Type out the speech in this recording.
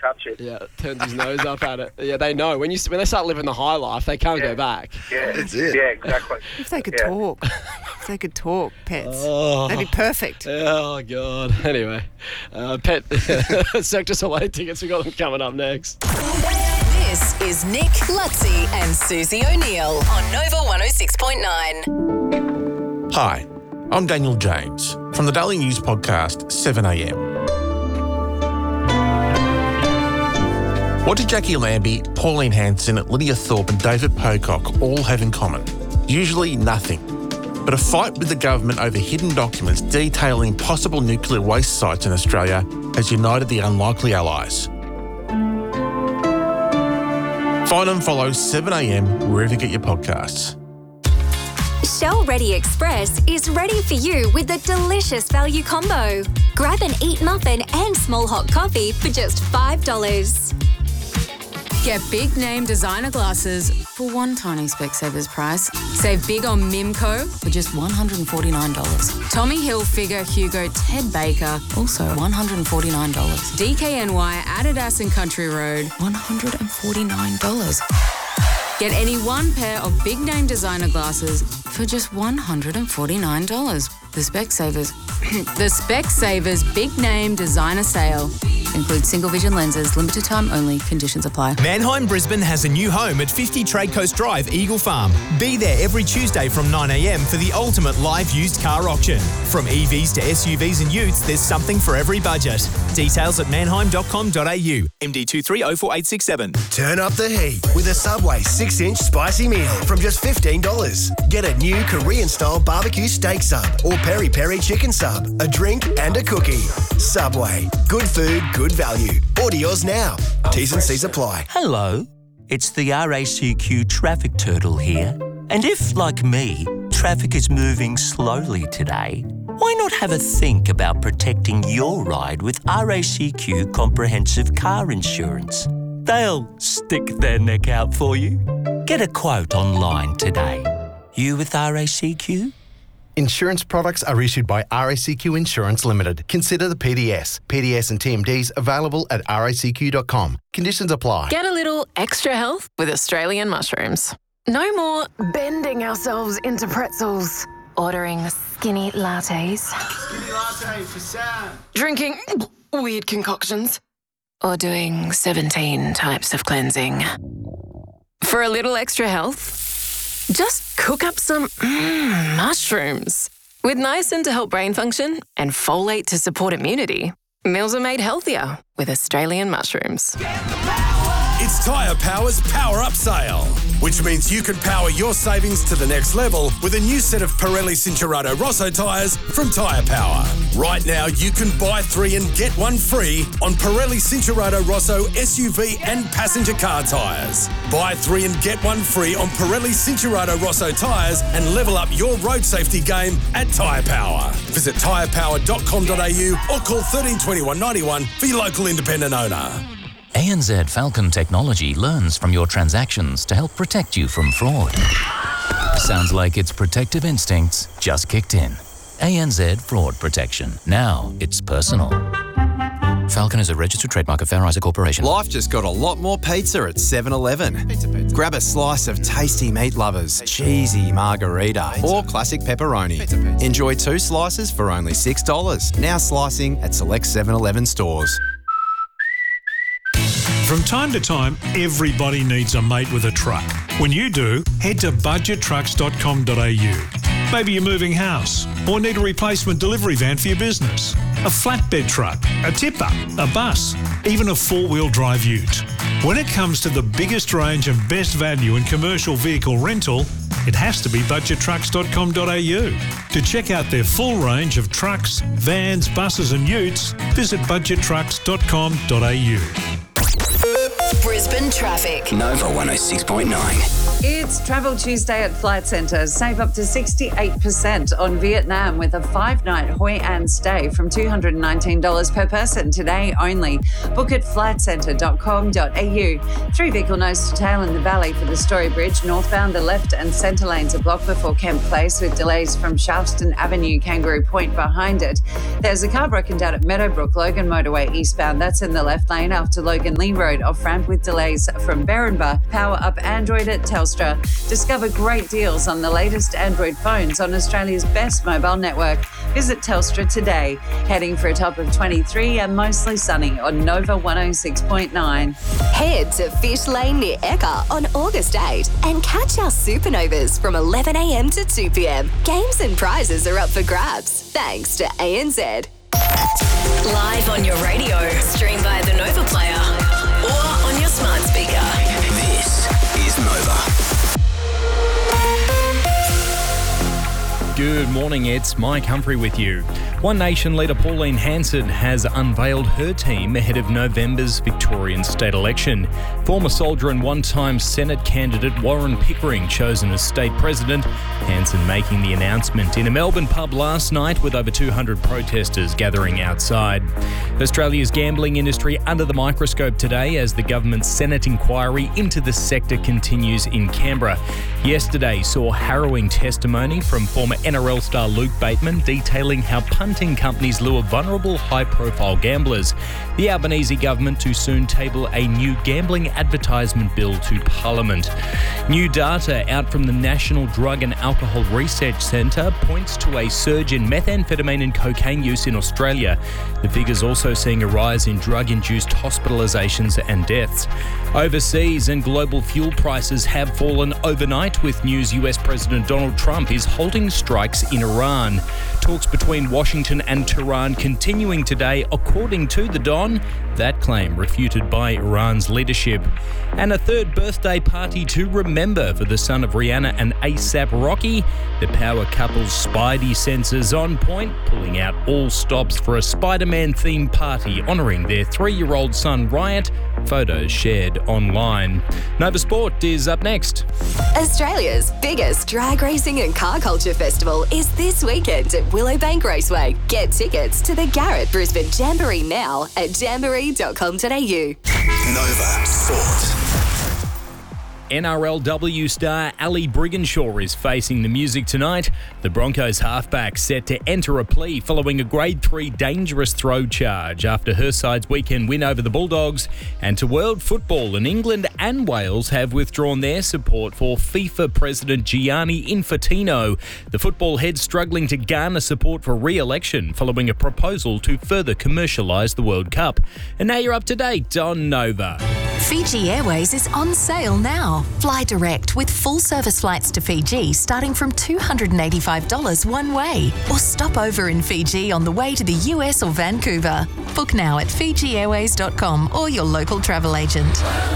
touch it. Yeah, turns his nose up at it. Yeah, they know. When they start living the high life, they can't go back. Yeah, That's it. Yeah, exactly. If they could talk. If they could talk, pets. That'd be perfect. Oh, God. Anyway, Pet Cirque du Soleil tickets, we got them coming up next. This is Nick, Lutzi and Susie O'Neill on Nova 106.9. Hi, I'm Daniel James from the Daily News podcast 7am. What did Jackie Lambie, Pauline Hanson, Lydia Thorpe and David Pocock all have in common? Usually nothing. But a fight with the government over hidden documents detailing possible nuclear waste sites in Australia has united the unlikely allies. Find and follow 7am wherever you get your podcasts. Shell Ready Express is ready for you with a delicious value combo. Grab an Eat Muffin and small hot coffee for just $5. Get big name designer glasses for one tiny Specsavers price. Save big on Mimco for just $149. Tommy Hilfiger, Hugo, Ted Baker, also $149. DKNY, Adidas and Country Road, $149. Get any one pair of big name designer glasses for just $149. The Specsavers Big Name Designer Sale. Includes single vision lenses, limited time only, conditions apply. Mannheim Brisbane has a new home at 50 Trade Coast Drive, Eagle Farm. Be there every Tuesday from 9am for the ultimate live used car auction. From EVs to SUVs and utes, there's something for every budget. Details at mannheim.com.au. MD230487. Turn up the heat with a Subway 6-inch spicy meal from just $15. Get a new Korean-style barbecue steak sub or peri-peri chicken sub, a drink and a cookie. Subway. Good food, good value. Order yours now. T's and C's apply. Hello, it's the RACQ traffic turtle here. And if, like me, traffic is moving slowly today, why not have a think about protecting your ride with RACQ Comprehensive Car Insurance? They'll stick their neck out for you. Get a quote online today. You with RACQ? Insurance products are issued by RACQ Insurance Limited. Consider the PDS. PDS and TMDs available at racq.com. Conditions apply. Get a little extra health with Australian mushrooms. No more bending ourselves into pretzels. Ordering skinny lattes. Skinny latte for Sam. Drinking weird concoctions. Or doing 17 types of cleansing. For a little extra health, just cook up some mushrooms. With niacin to help brain function and folate to support immunity, meals are made healthier with Australian mushrooms. It's Tyre Power's Power Up Sale, which means you can power your savings to the next level with a new set of Pirelli Cinturato Rosso tyres from Tyre Power. Right now, you can buy 3 and get 1 free on Pirelli Cinturato Rosso SUV and passenger car tyres. Buy 3 and get 1 free on Pirelli Cinturato Rosso tyres and level up your road safety game at Tyre Power. Visit tyrepower.com.au or call 13 21 91 for your local independent owner. ANZ Falcon Technology learns from your transactions to help protect you from fraud. Sounds like its protective instincts just kicked in. ANZ Fraud Protection. Now it's personal. Falcon is a registered trademark of Fair Isaac Corporation. Life just got a lot more pizza at 7-Eleven. Pizza. Grab a slice of tasty meat lovers, cheesy margarita, or classic pepperoni. Pizza. Enjoy 2 slices for only $6. Now slicing at select 7-Eleven stores. From time to time, everybody needs a mate with a truck. When you do, head to budgettrucks.com.au. Maybe you're moving house or need a replacement delivery van for your business, a flatbed truck, a tipper, a bus, even a 4-wheel drive ute. When it comes to the biggest range and best value in commercial vehicle rental, it has to be budgettrucks.com.au. To check out their full range of trucks, vans, buses and utes, visit budgettrucks.com.au. Brisbane traffic. Nova 106.9. It's Travel Tuesday at Flight Centre. Save up to 68% on Vietnam with a 5-night Hoi An stay from $219 per person today only. Book at flightcentre.com.au. 3 vehicle nose to tail in the valley for the Story Bridge. Northbound, the left and centre lanes are blocked before Kemp Place with delays from Shaftesbury Avenue, Kangaroo Point behind it. There's a car broken down at Meadowbrook, Logan Motorway eastbound. That's in the left lane after Logan Lee Road off-ramp with delays from Berrinba. Power up Android at Telstra. Discover great deals on the latest Android phones on Australia's best mobile network. Visit Telstra today. Heading for a top of 23 and mostly sunny on Nova 106.9. Head to Fish Lane near Ekka on August 8 and catch our supernovas from 11 a.m. to 2 p.m. Games and prizes are up for grabs, thanks to ANZ. Live on your radio. Stream via the Nova Player or on your smart speaker. This is Nova. Good morning, it's Mike Humphrey with you. One Nation leader Pauline Hanson has unveiled her team ahead of November's Victorian state election. Former soldier and one-time Senate candidate Warren Pickering chosen as state president. Hanson making the announcement in a Melbourne pub last night with over 200 protesters gathering outside. Australia's gambling industry under the microscope today as the government's Senate inquiry into the sector continues in Canberra. Yesterday saw harrowing testimony from former NRL star Luke Bateman detailing how punting companies lure vulnerable high-profile gamblers. The Albanese government to soon table a new gambling advertisement bill to Parliament. New data out from the National Drug and Alcohol Research Centre points to a surge in methamphetamine and cocaine use in Australia. The figures also seeing a rise in drug-induced hospitalisations and deaths. Overseas and global fuel prices have fallen overnight with news US President Donald Trump is halting strikes in Iran. Talks between Washington and Tehran continuing today, according to The Don. That claim refuted by Iran's leadership. And a third birthday party to remember for the son of Rihanna and A$AP Rocky. The power couple's Spidey senses on point, pulling out all stops for a Spider-Man themed party honouring their 3-year-old son Riot. Photos shared online. Nova Sport is up next. Australia's biggest drag racing and car culture festival is this weekend at Willowbank Raceway. Get tickets to the Garrett Brisbane Jamboree now at jamboree.com.au. Nova Sport. NRLW star Ali Brigginshaw is facing the music tonight. The Broncos halfback set to enter a plea following a Grade 3 dangerous throw charge after her side's weekend win over the Bulldogs. And to world football, and England and Wales have withdrawn their support for FIFA President Gianni Infantino. The football head struggling to garner support for re-election following a proposal to further commercialise the World Cup. And now you're up to date on Nova. Fiji Airways is on sale now. Fly direct with full service flights to Fiji starting from $285 one way. Or stop over in Fiji on the way to the US or Vancouver. Book now at FijiAirways.com or your local travel agent.